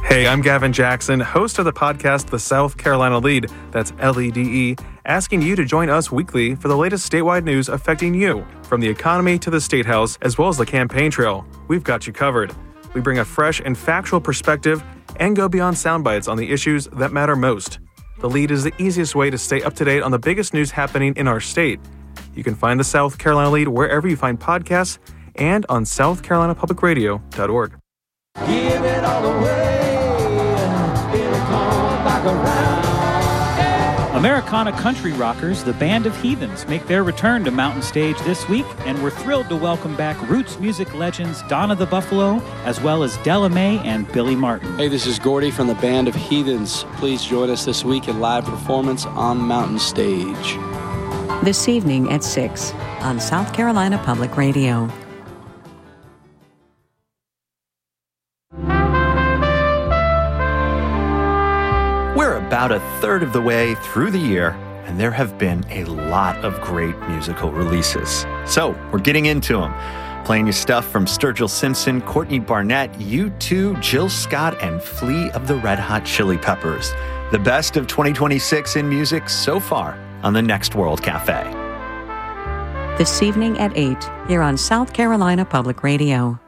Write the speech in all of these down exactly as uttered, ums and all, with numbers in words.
Hey, I'm Gavin Jackson, host of the podcast The South Carolina Lead, that's L E D E, asking you to join us weekly for the latest statewide news affecting you, from the economy to the State House, as well as the campaign trail. We've got you covered. We bring a fresh and factual perspective and go beyond sound bites on the issues that matter most. The Lead is the easiest way to stay up to date on the biggest news happening in our state. You can find the South Carolina Lead wherever you find podcasts and on south carolina public radio dot org. Give it all away. Americana country rockers, the Band of Heathens, make their return to Mountain Stage this week, and we're thrilled to welcome back roots music legends Donna the Buffalo, as well as Della Mae and Billy Martin. Hey, this is Gordy from the Band of Heathens. Please join us this week in live performance on Mountain Stage. This evening at six on South Carolina Public Radio. We're about a third of the way through the year, and there have been a lot of great musical releases. So we're getting into them. Playing you stuff from Sturgill Simpson, Courtney Barnett, U two, Jill Scott, and Flea of the Red Hot Chili Peppers. The best of twenty twenty-six in music so far on the Next World Cafe. This evening at eight here on South Carolina Public Radio.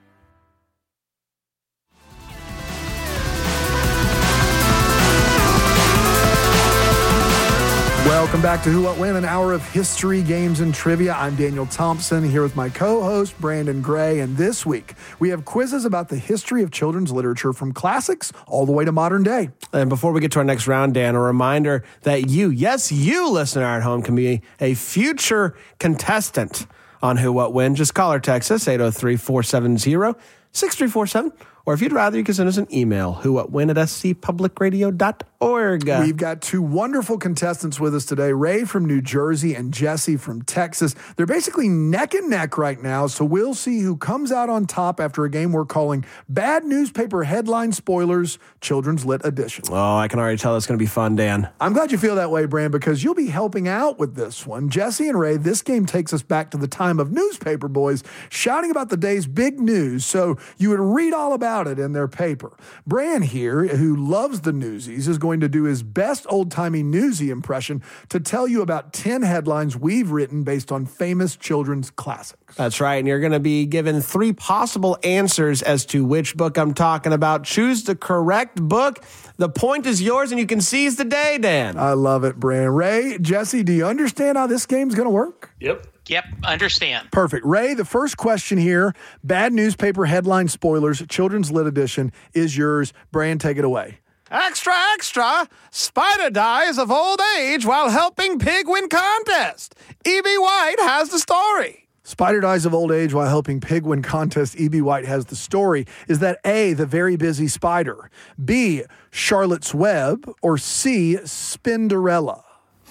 Welcome back to Who, What, When, an hour of history, games, and trivia. I'm Daniel Thompson here with my co-host, Brandon Gray, and this week we have quizzes about the history of children's literature from classics all the way to modern day. And before we get to our next round, Dan, a reminder that you, yes, you, listener at home, can be a future contestant on Who, What, When. Just call or text us, eight oh three, four seven zero, six three four seven. Or if you'd rather, you can send us an email, who what when at s c public radio dot org. We've got two wonderful contestants with us today, Ray from New Jersey and Jesse from Texas. They're basically neck and neck right now, so we'll see who comes out on top after a game we're calling Bad Newspaper Headline Spoilers, Children's Lit Edition. Oh, I can already tell it's going to be fun, Dan. I'm glad you feel that way, Brand, because you'll be helping out with this one. Jesse and Ray, this game takes us back to the time of newspaper boys shouting about the day's big news, so you would read all about it in their paper. Bran here, who loves the Newsies, is going to do his best old-timey newsy impression to tell you about ten headlines we've written based on famous children's classics. That's right, and you're going to be given three possible answers as to which book I'm talking about. Choose the correct book. The point is yours, and you can seize the day, Dan. I love it, Bran. Ray, Jesse, do you understand how this game's going to work? Yep. Yep, understand. Perfect. Ray, the first question here, Bad Newspaper Headline Spoilers, Children's Lit Edition, is yours. Bran, take it away. Extra, extra! Spider dies of old age while helping pig win contest. E B. White has the story. Spider dies of old age while helping pig win contest. E B. White has the story. Is that A, the very busy spider, B, Charlotte's Web, or C, Spinderella?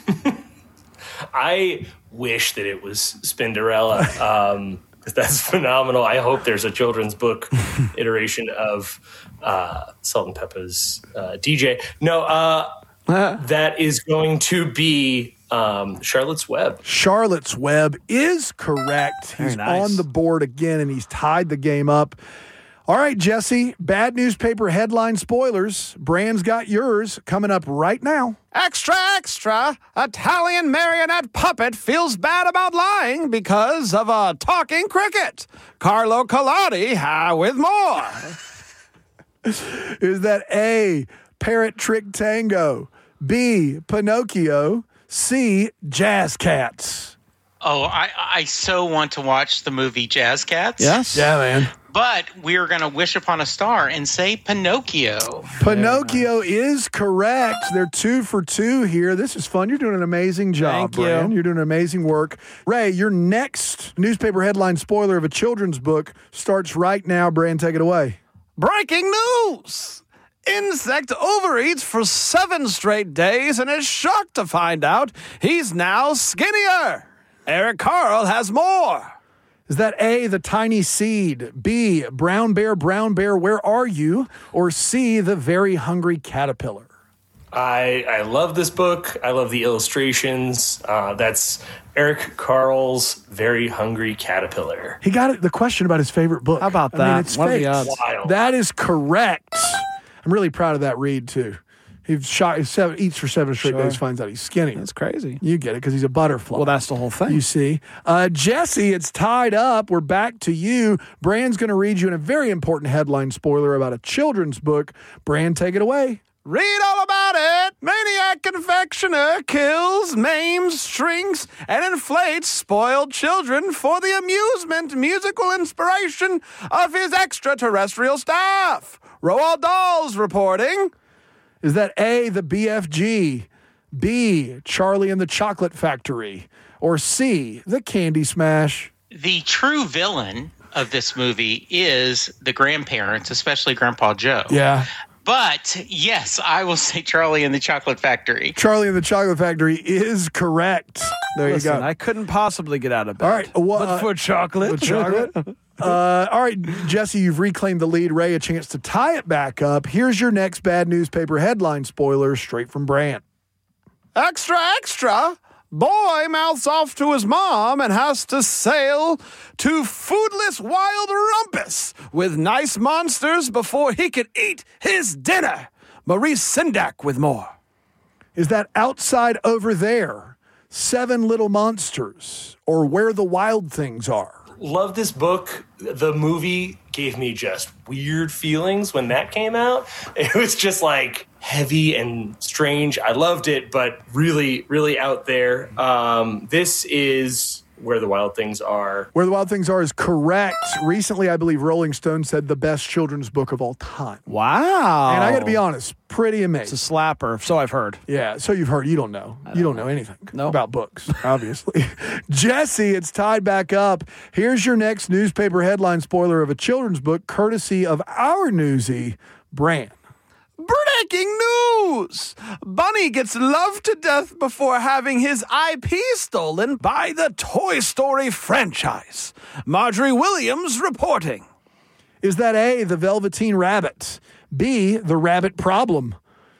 I wish that it was Spinderella, um, because that's phenomenal. I hope there's a children's book iteration of uh, Salt and Peppa's uh, D J. No, uh, that is going to be um, Charlotte's Web. Charlotte's Web is correct. He's nice. on the board again, and he's tied the game up. All right, Jesse, Bad Newspaper Headline Spoilers. Bran's got yours coming up right now. Extra, extra! Italian marionette puppet feels bad about lying because of a talking cricket. Carlo Collodi uh, with more. Is that A, Parrot Trick Tango, B, Pinocchio, C, Jazz Cats? Oh, I, I so want to watch the movie Jazz Cats. Yes? Yeah, man. But we're going to wish upon a star and say Pinocchio. Pinocchio is correct. They're two for two here. This is fun. You're doing an amazing job, Thank you. Bran. You're doing amazing work. Ray, your next newspaper headline spoiler of a children's book starts right now. Bran, take it away. Breaking news! Insect overeats for seven straight days and is shocked to find out he's now skinnier. Eric Carl has more. Is that A, the tiny seed, B, brown bear, brown bear, where are you? Or C, the very hungry caterpillar? I I love this book. I love the illustrations. Uh, that's Eric Carl's Very Hungry Caterpillar. He got it, the question about his favorite book. How about that? I mean, it's What are the fake. odds? Wild. That is correct. I'm really proud of that read, too. He shot, seven, eats for seven straight Sure. days, finds out he's skinny. That's crazy. You get it, because he's a butterfly. Well, that's the whole thing. You see. Uh, Jesse, it's tied up. We're back to you. Bran's going to read you in a very important headline spoiler about a children's book. Bran, take it away. Read all about it. Maniac confectioner kills, maims, shrinks, and inflates spoiled children for the amusement, musical inspiration of his extraterrestrial staff. Roald Dahl's reporting. Is that A, the B F G, B, Charlie and the Chocolate Factory, or C, the Candy Smash? The true villain of this movie is the grandparents, especially Grandpa Joe. Yeah. But yes, I will say Charlie and the Chocolate Factory. Charlie and the Chocolate Factory is correct. There Listen, you go. I couldn't possibly get out of bed. All right. Well, but uh, for chocolate. With chocolate. uh, all right, Jesse, you've reclaimed the lead. Ray, a chance to tie it back up. Here's your next bad newspaper headline spoiler straight from Bran. Extra, extra. Boy mouths off to his mom and has to sail to foodless wild rumpus with nice monsters before he could eat his dinner. Maurice Sendak with more. Is that Outside Over There, Seven Little Monsters, or Where the Wild Things Are? Love this book. The movie gave me just weird feelings when that came out. It was just like heavy and strange. I loved it, but really, really out there. Um, this is Where the Wild Things Are. Where the Wild Things Are is correct. Recently, I believe Rolling Stone said the best children's book of all time. Wow. And I got to be honest, pretty amazing. It's a slapper, so I've heard. Yeah, so you've heard. You don't know. don't you don't know. know anything No. about books, obviously. Jesse, it's tied back up. Here's your next newspaper headline spoiler of a children's book, courtesy of our newsie, Bran. Breaking news! Bunny gets loved to death before having his I P stolen by the Toy Story franchise. Marjorie Williams reporting. Is that A, the Velveteen Rabbit, B, the Rabbit Problem,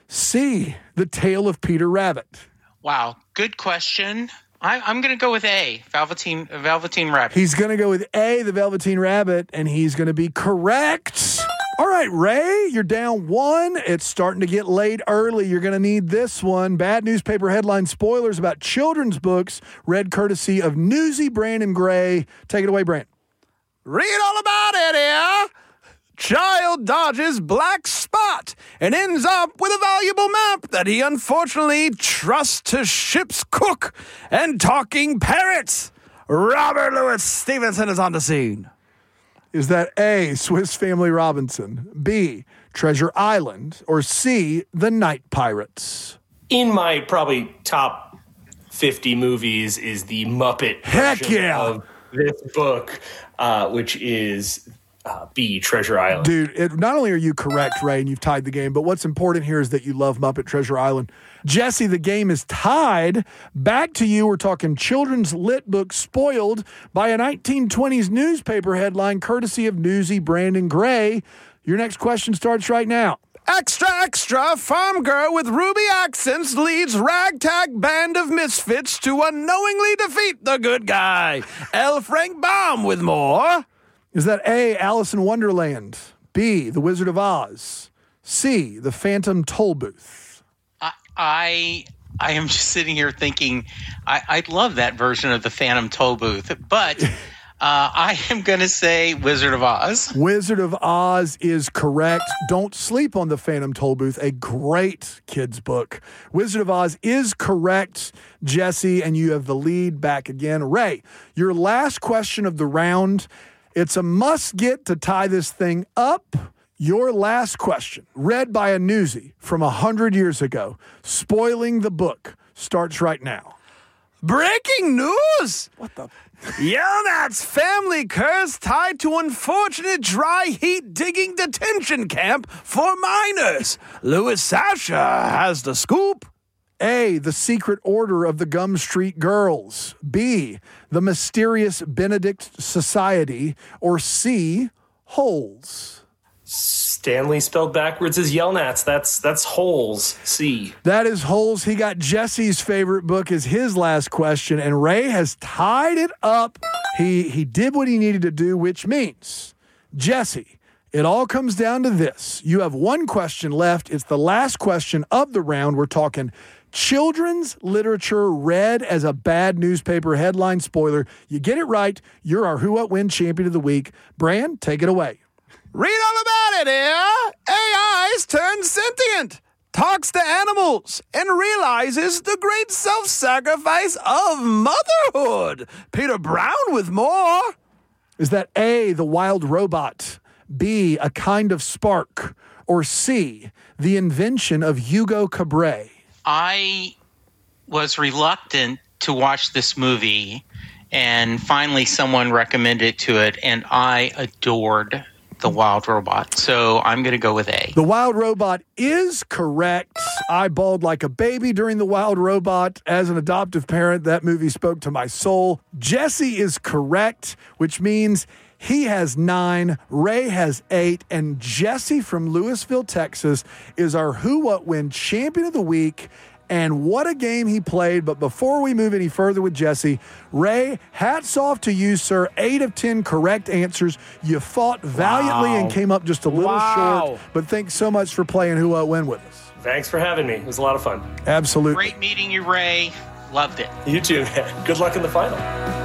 C, the Tale of Peter Rabbit? Wow, good question. I, I'm going to go with A, Velveteen, Velveteen Rabbit. He's going to go with A, the Velveteen Rabbit, and he's going to be correct. All right, Ray, you're down one. It's starting to get late early. You're going to need this one. Bad newspaper headline spoilers about children's books, read courtesy of Newsy Brandon Gray. Take it away, Brand. Read all about it here. Child dodges black spot and ends up with a valuable map that he unfortunately trusts to ship's cook and talking parrots. Robert Louis Stevenson is on the scene. Is that A, Swiss Family Robinson, B, Treasure Island, or C, The Night Pirates? In my probably top fifty movies is the Muppet Heck version yeah. of this book, uh, which is uh, B, Treasure Island. Dude, it, not only are you correct, Ray, and you've tied the game, but what's important here is that you love Muppet Treasure Island. Jesse, the game is tied. Back to you. We're talking children's lit book spoiled by a nineteen twenties newspaper headline courtesy of Newsy Brandon Gray. Your next question starts right now. Extra, extra, farm girl with ruby accents leads ragtag band of misfits to unknowingly defeat the good guy. L. Frank Baum with more. Is that A, Alice in Wonderland, B, The Wizard of Oz, C, The Phantom Toll Booth? I, I I am just sitting here thinking I, I love that version of the Phantom Toll Booth, but uh, I am going to say Wizard of Oz. Wizard of Oz is correct. Don't sleep on the Phantom Toll Booth, a great kids book. Wizard of Oz is correct, Jesse, and you have the lead back again. Ray, your last question of the round. It's a must-get to tie this thing up. Your last question, read by a newsie from one hundred years ago, spoiling the book, starts right now. Breaking news! What the? Yelnats family curse tied to unfortunate dry heat digging detention camp for minors. Louis Sasha has the scoop. A, the secret order of the Gum Street Girls. B, the mysterious Benedict Society. Or C, Holes. Stanley spelled backwards is Yelnats. That's that's Holes. C. That is Holes. He got Jesse's favorite book as his last question, and Ray has tied it up. He he did what he needed to do, which means, Jesse, It all comes down to this. You have one question left. It's the last question of the round. We're talking children's literature read as a bad newspaper headline. Spoiler, you get it right, you're our Who What When champion of the week. Bran, take it away. Read all about it here. A Is turned sentient, talks to animals, and realizes the great self-sacrifice of motherhood. Peter Brown with more. Is that A, the wild robot, B, a kind of spark, or C, the invention of Hugo Cabret? I was reluctant to watch this movie, and finally someone recommended it to it, and I adored The Wild Robot. So I'm going to go with A. The Wild Robot is correct. I bawled like a baby during The Wild Robot. As an adoptive parent, that movie spoke to my soul. Jesse is correct, which means he has nine, Ray has eight, and Jesse from Louisville, Texas is our Who What When champion of the week. And what a game he played. But before we move any further with Jesse, Ray, hats off to you, sir. Eight of ten correct answers. You fought valiantly Wow. and came up just a little Wow. short. But thanks so much for playing Who What When with us. Thanks for having me. It was a lot of fun. Absolutely. Great meeting you, Ray. Loved it. You too, man. Good luck in the final.